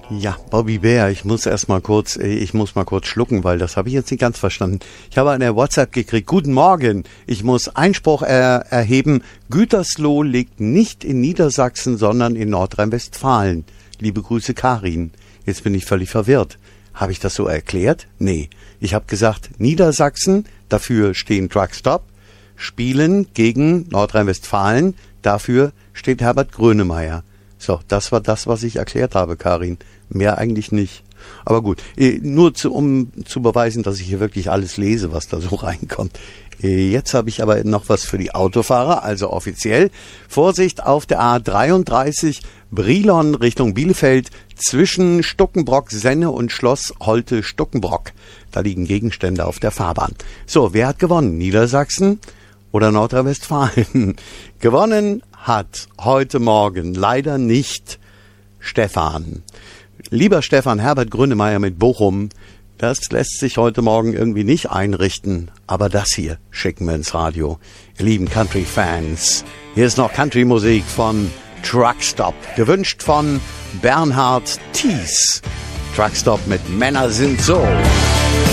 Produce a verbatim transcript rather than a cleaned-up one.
Ja, Bobby Bär, ich muss erst mal kurz, ich muss mal kurz schlucken, weil das habe ich jetzt nicht ganz verstanden. Ich habe eine WhatsApp gekriegt. Guten Morgen, ich muss Einspruch er, erheben. Gütersloh liegt nicht in Niedersachsen, sondern in Nordrhein-Westfalen. Liebe Grüße, Karin. Jetzt bin ich völlig verwirrt. Habe ich das so erklärt? Nee. Ich habe gesagt, Niedersachsen, dafür stehen Truckstop, spielen gegen Nordrhein-Westfalen, dafür steht Herbert Grönemeyer. So, das war das, was ich erklärt habe, Karin. Mehr eigentlich nicht. Aber gut, nur zu, um zu beweisen, dass ich hier wirklich alles lese, was da so reinkommt. Jetzt habe ich aber noch was für die Autofahrer, also offiziell. Vorsicht auf der A dreiunddreißig Brilon Richtung Bielefeld zwischen Stuckenbrock, Senne und Schloss Holte-Stuckenbrock. Da liegen Gegenstände auf der Fahrbahn. So, wer hat gewonnen? Niedersachsen oder Nordrhein-Westfalen? Gewonnen hat heute Morgen leider nicht Stefan. Lieber Stefan, Herbert Grönemeyer mit Bochum, das lässt sich heute Morgen irgendwie nicht einrichten, aber das hier schicken wir ins Radio. Ihr lieben Country-Fans, hier ist noch Country-Musik von Truckstop, gewünscht von Bernhard Thies. Truckstop mit Männer sind so.